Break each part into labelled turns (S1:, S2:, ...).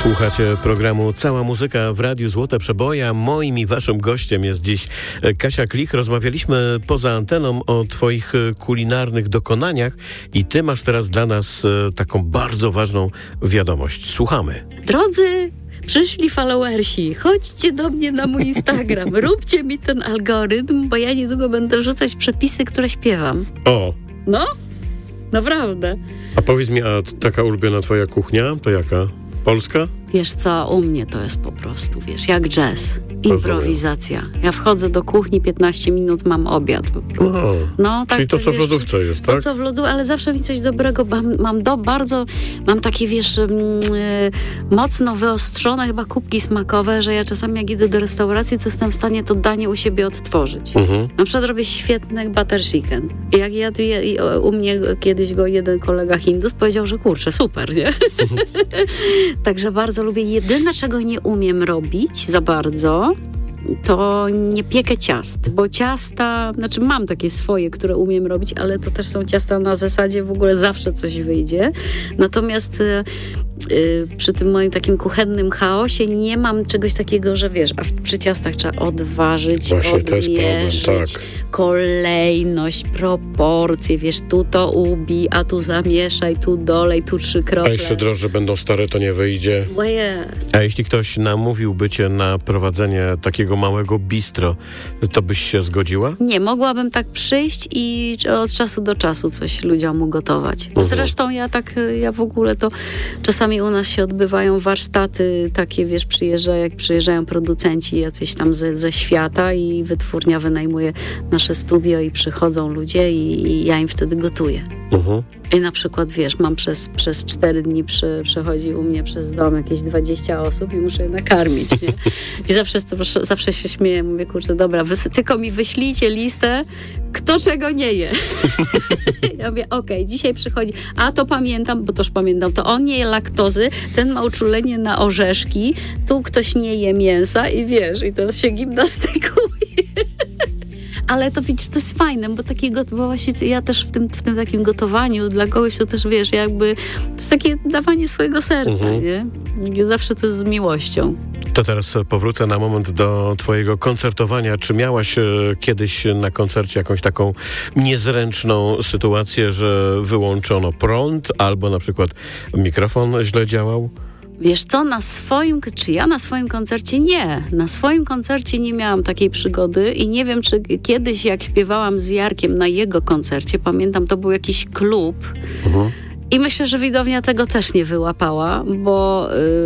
S1: Słuchacie programu Cała Muzyka w Radiu Złote Przeboje. Moim i waszym gościem jest dziś Kasia Klich. Rozmawialiśmy poza anteną o twoich kulinarnych dokonaniach i ty masz teraz dla nas taką bardzo ważną wiadomość. Słuchamy.
S2: Drodzy przyszli followersi, chodźcie do mnie na mój Instagram, róbcie mi ten algorytm, bo ja niedługo będę wrzucać przepisy, które śpiewam.
S1: O!
S2: No, naprawdę.
S1: A powiedz mi, a taka ulubiona twoja kuchnia to jaka? Polska?
S2: Wiesz co, u mnie to jest po prostu, wiesz, jak jazz, improwizacja. Ja wchodzę do kuchni, 15 minut mam obiad.
S1: No, tak, czyli to, co w lodówce jest, tak?
S2: To, co w lodówce, ale zawsze mi coś dobrego, mam takie, wiesz, mocno wyostrzone chyba kubki smakowe, że ja czasami jak idę do restauracji, to jestem w stanie to danie u siebie odtworzyć. Na przykład robię świetny butter chicken. I jak jadł u mnie kiedyś go jeden kolega Hindus, powiedział, że kurczę, super, nie? Także bardzo lubię. Jedyne, czego nie umiem robić za bardzo, to nie piekę ciast, bo ciasta, znaczy mam takie swoje, które umiem robić, ale to też są ciasta na zasadzie w ogóle zawsze coś wyjdzie. Natomiast przy tym moim takim kuchennym chaosie nie mam czegoś takiego, że wiesz, a przy ciastach trzeba odważyć,
S1: właśnie,
S2: odmierzyć,
S1: to jest problem, tak.
S2: Kolejność, proporcje, wiesz, tu to ubij, a tu zamieszaj, tu dolej, tu 3 krople.
S1: A jeszcze drożdże będą stare, to nie wyjdzie.
S2: Bo jest.
S1: A jeśli ktoś namówiłby cię na prowadzenie takiego małego bistro, to byś się zgodziła?
S2: Nie, mogłabym tak przyjść i od czasu do czasu coś ludziom ugotować. Zresztą ja w ogóle to czasami u nas się odbywają warsztaty takie, wiesz, przyjeżdżają producenci jacyś tam ze świata i wytwórnia wynajmuje nasze studio i przychodzą ludzie i ja im wtedy gotuję. I na przykład, wiesz, mam przez 4 dni przechodzi u mnie przez dom jakieś 20 osób i muszę je nakarmić, nie? I zawsze się śmieję, mówię, kurczę, dobra, tylko mi wyślijcie listę, kto czego nie je. Ja mówię, okej, dzisiaj przychodzi, a to pamiętam, bo toż pamiętam, to on nie je laktozy, ten ma uczulenie na orzeszki, tu ktoś nie je mięsa i wiesz, i teraz się gimnastykuje. Ale to widzisz, to jest fajne, bo bo właśnie ja też w tym takim gotowaniu dla kogoś to też, wiesz, jakby to jest takie dawanie swojego serca, nie? Zawsze to jest z miłością.
S1: To teraz powrócę na moment do twojego koncertowania. Czy miałaś kiedyś na koncercie jakąś taką niezręczną sytuację, że wyłączono prąd albo na przykład mikrofon źle działał?
S2: Wiesz co, ja na swoim koncercie nie. Na swoim koncercie nie miałam takiej przygody i nie wiem, czy kiedyś jak śpiewałam z Jarkiem na jego koncercie, pamiętam, to był jakiś klub i myślę, że widownia tego też nie wyłapała, bo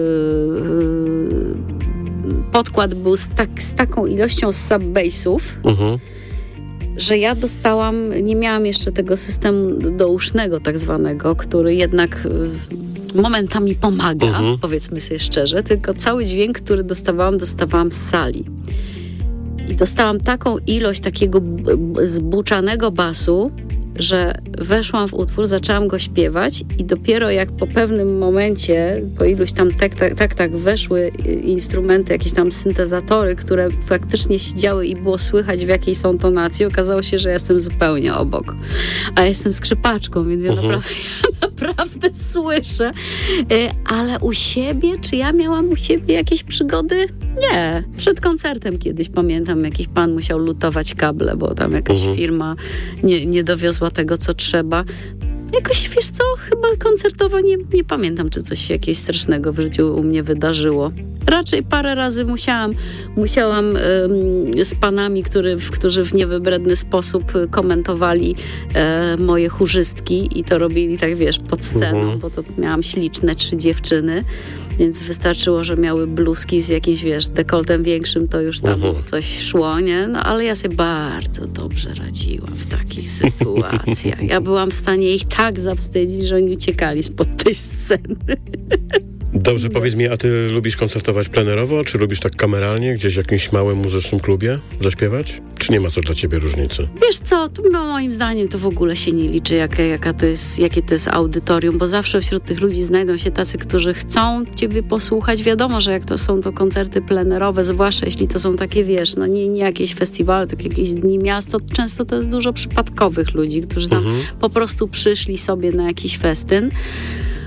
S2: podkład był z taką ilością sub-bassów, że ja nie miałam jeszcze tego systemu dousznego tak zwanego, który jednak momentami pomaga, powiedzmy sobie szczerze, tylko cały dźwięk, który dostawałam z sali. I dostałam taką ilość takiego zbuczanego basu, że weszłam w utwór, zaczęłam go śpiewać i dopiero jak po pewnym momencie, po iluś tam tak weszły instrumenty, jakieś tam syntezatory, które faktycznie siedziały i było słychać, w jakiej są tonacji, okazało się, że ja jestem zupełnie obok. A ja jestem skrzypaczką, więc ja naprawdę słyszę. Ale u siebie, czy ja miałam u siebie jakieś przygody? Nie. Przed koncertem kiedyś, pamiętam, jakiś pan musiał lutować kable, bo tam jakaś firma nie dowiozła tego, co trzeba. Jakoś, wiesz co, chyba koncertowo nie pamiętam, czy coś się jakiegoś strasznego w życiu u mnie wydarzyło. Raczej parę razy musiałam z panami, którzy w niewybredny sposób komentowali moje chórzystki i to robili tak, wiesz, pod sceną, bo to miałam śliczne 3 dziewczyny, więc wystarczyło, że miały bluzki z jakimś, wiesz, dekoltem większym, to już tam coś szło, nie? No ale ja sobie bardzo dobrze radziłam w takich sytuacjach. Ja byłam w stanie ich tak zawstydzić, że oni uciekali spod tej sceny.
S1: Dobrze, powiedz mi, a ty lubisz koncertować plenerowo, czy lubisz tak kameralnie, gdzieś w jakimś małym muzycznym klubie zaśpiewać? Czy nie ma to dla ciebie różnicy?
S2: Wiesz co, moim zdaniem to w ogóle się nie liczy, jakie to jest audytorium, bo zawsze wśród tych ludzi znajdą się tacy, którzy chcą ciebie posłuchać. Wiadomo, że jak to są to koncerty plenerowe, zwłaszcza jeśli to są takie, wiesz, no nie jakieś festiwale, tylko jakieś dni miast, to często to jest dużo przypadkowych ludzi, którzy tam po prostu przyszli sobie na jakiś festyn.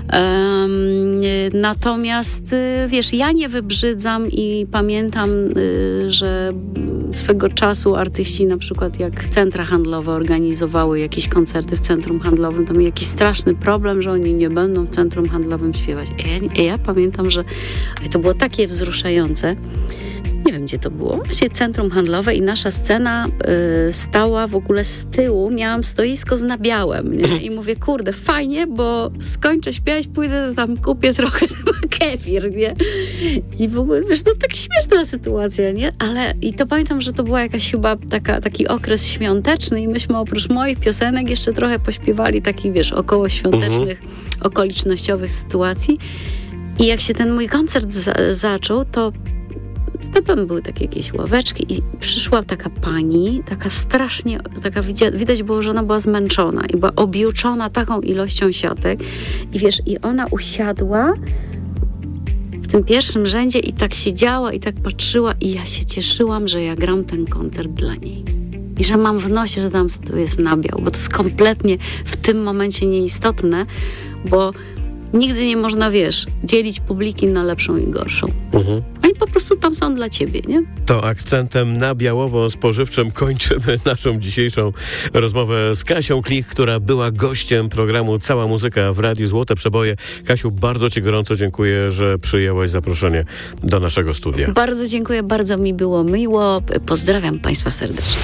S2: Natomiast wiesz, ja nie wybrzydzam i pamiętam, że swego czasu artyści, na przykład jak centra handlowe organizowały jakieś koncerty w centrum handlowym, to miał jakiś straszny problem, że oni nie będą w centrum handlowym śpiewać. Ja pamiętam, że to było takie wzruszające. Nie wiem, gdzie to było. Właśnie centrum handlowe i nasza scena stała w ogóle z tyłu. Miałam stoisko z nabiałem, nie? I mówię, kurde, fajnie, bo skończę śpiewać, pójdę tam, kupię trochę kefir, nie? I w ogóle, wiesz, no tak śmieszna sytuacja, nie? Ale i to pamiętam, że to była jakaś chyba taki okres świąteczny i myśmy oprócz moich piosenek jeszcze trochę pośpiewali takich, wiesz, około świątecznych, okolicznościowych sytuacji. I jak się ten mój koncert zaczął, to tam były takie jakieś ławeczki i przyszła taka pani, taka strasznie, widać było, że ona była zmęczona i była objuczona taką ilością siatek i wiesz, i ona usiadła w tym pierwszym rzędzie i tak siedziała i tak patrzyła i ja się cieszyłam, że ja gram ten koncert dla niej. I że mam w nosie, że tam jest nabiał, bo to jest kompletnie w tym momencie nieistotne, bo nigdy nie można, wiesz, dzielić publiki na lepszą i gorszą. Oni po prostu tam są dla ciebie, nie?
S1: To akcentem nabiałowo-spożywczym kończymy naszą dzisiejszą rozmowę z Kasią Klich, która była gościem programu Cała Muzyka w Radiu Złote Przeboje. Kasiu, bardzo ci gorąco dziękuję, że przyjęłaś zaproszenie do naszego studia.
S2: Bardzo dziękuję, bardzo mi było miło. Pozdrawiam Państwa serdecznie.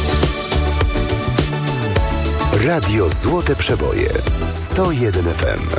S3: Radio Złote Przeboje 101 FM.